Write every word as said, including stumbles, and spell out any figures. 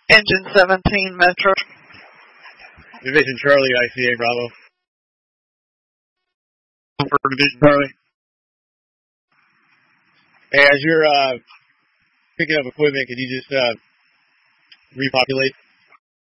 Engine seventeen, Metro. Division Charlie, I C A Bravo. For Division Charlie. Hey, as you're uh, picking up equipment, can you just uh, repopulate?